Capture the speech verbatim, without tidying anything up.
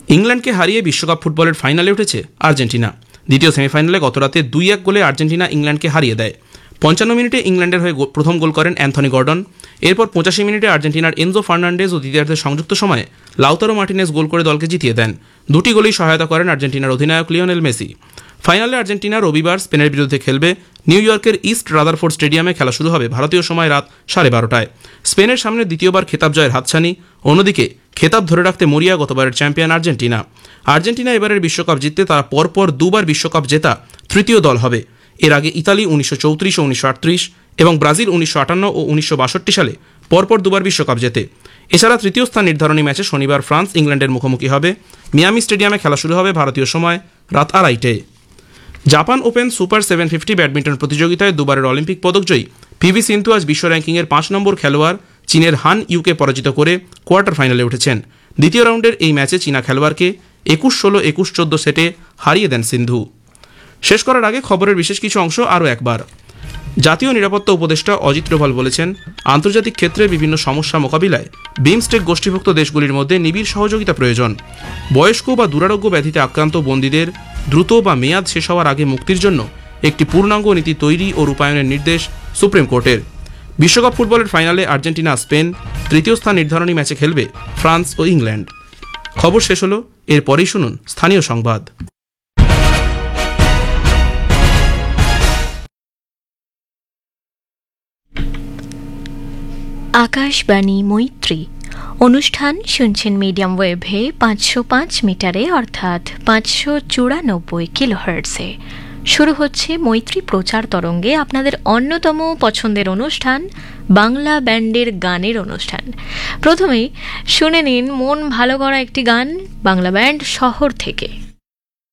ইংল্যান্ডকে হারিয়ে বিশ্বকাপ ফুটবলের ফাইনালে উঠেছে আর্জেন্টিনা। দ্বিতীয় সেমিফাইনালে গতরাতে দুই এক গোলে আর্জেন্টিনা ইংল্যান্ডকে হারিয়ে দেয়। পঞ্চান্ন মিনিটে ইংল্যান্ডের হয়ে প্রথম গোল করেন অ্যান্থনি গর্ডন। এরপর পঁচাশি মিনিটে আর্জেন্টিনার এনজো ফার্নান্ডেজ ও দ্বিতীয়ার্ধের সংযুক্ত সময়ে লাউতারো মার্টিনেজ গোল করে দলকে জিতিয়ে দেন। দুটি গোলেই সহায়তা করেন আর্জেন্টিনার অধিনায়ক লিওনেল মেসি। ফাইনালে আর্জেন্টিনা রবিবার স্পেনের বিরুদ্ধে খেলবে। নিউ ইয়র্কের ইস্ট রাদারফোর্ড স্টেডিয়ামে খেলা শুরু হবে ভারতীয় সময় রাত সাড়ে বারোটায়। স্পেনের সামনে দ্বিতীয়বার খেতাব জয়ের হাতছানি। অন্যদিকে খেতাব ধরে রাখতে মরিয়া গতবারের চ্যাম্পিয়ন আর্জেন্টিনা। আর্জেন্টিনা এবারের বিশ্বকাপ জিততে তারা পরপর দুবার বিশ্বকাপ জেতা তৃতীয় দল হবে। এর আগে ইতালি উনিশশো চৌত্রিশ ও উনিশশো আটত্রিশ এবং ব্রাজিল উনিশশো আটান্ন ও উনিশশো বাষট্টি সালে পরপর দুবার বিশ্বকাপ জেতে। এছাড়া তৃতীয় স্থান নির্ধারণী ম্যাচে শনিবার ফ্রান্স ইংল্যান্ডের মুখোমুখি হবে। মিয়ামি স্টেডিয়ামে খেলা শুরু হবে ভারতীয় সময় রাত আড়াইটে। Japan open super seven fifty badminton প্রতিযোগিতায় দুবারের অলিম্পিক পদকজয়ী পিভি সিন্ধু আজ বিশ্ব র্যাঙ্কিংয়ের পাঁচ নম্বর খেলোয়াড় চীনের হান ইউকে পরাজিত করে কোয়ার্টার ফাইনালে উঠেছেন। দ্বিতীয় রাউন্ডের এই ম্যাচে চীনা খেলোয়াড়কে একুশ ষোলো একুশ চোদ্দ সেটে হারিয়ে দেন সিন্ধু। শেষ করার আগে খবরের বিশেষ কিছু অংশ আরও একবার। জাতীয় নিরাপত্তা উপদেষ্টা অজিত ডোভাল বলেছেন, আন্তর্জাতিক ক্ষেত্রে বিভিন্ন সমস্যা মোকাবিলায় বিমস্টেক গোষ্ঠীভুক্ত দেশগুলির মধ্যে নিবিড় সহযোগিতা প্রয়োজন। বয়স্ক বা দুরারোগ্য ব্যাধিতে আক্রান্ত বন্দীদের দ্রুত বা মেয়াদ শেষ হওয়ার আগে মুক্তির জন্য একটি পূর্ণাঙ্গ নীতি তৈরি ও রূপায়ণের নির্দেশ সুপ্রিম কোর্টের। বিশ্বকাপ ফুটবলের ফাইনালে আর্জেন্টিনা স্পেন, তৃতীয় স্থান নির্ধারণী ম্যাচে খেলবে ফ্রান্স ও ইংল্যান্ড। খবর শেষ হলো, এরপরেই শুনুন স্থানীয় সংবাদ। আকাশবাণী মৈত্রী অনুষ্ঠান শুনছেন মিডিয়াম ওয়েভে পাঁচশো পাঁচ মিটারে অর্থাৎ পাঁচশো চুরানব্বই কিলোহার্টসে। শুরু হচ্ছে মৈত্রী প্রচার তরঙ্গে আপনাদের অন্যতম পছন্দের অনুষ্ঠান বাংলা ব্যান্ডের গানের অনুষ্ঠান। প্রথমেই শুনে নিন মন ভালো করা একটি গান বাংলা ব্যান্ড শহর থেকে।